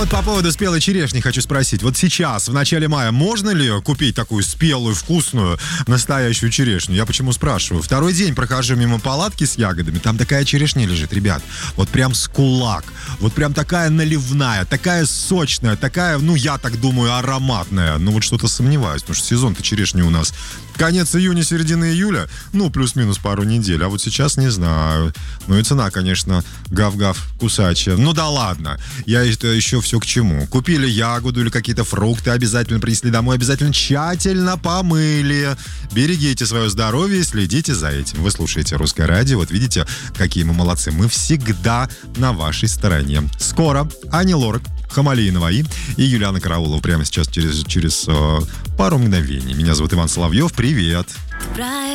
вот по поводу спелой черешни хочу спросить. Вот сейчас, в начале мая, можно ли купить такую спелую, вкусную, настоящую черешню? Я почему спрашиваю? Второй день прохожу мимо палатки с ягодами, там такая черешня лежит, ребят. Вот прям с кулак. Вот прям такая наливная, такая сочная, такая, ну, я так думаю, ароматная. Ну, вот что-то сомневаюсь, потому что сезон-то черешни у нас конец июня, середина июля, ну, плюс-минус пару недель. А вот сейчас не знаю. Ну, и цена, конечно, гав-гав кусачая. Ну, да ладно. Я это еще все к чему. Купили ягоду или какие-то фрукты, обязательно принесли домой, обязательно тщательно помыли. Берегите свое здоровье и следите за этим. Вы слушаете «Русское радио». Вот видите, какие мы молодцы. Мы всегда на вашей стороне. Скоро Ани Лорак, Хамали и Наваи и Юлиана Караулова прямо сейчас через пару мгновений. Меня зовут Иван Соловьев. Привет.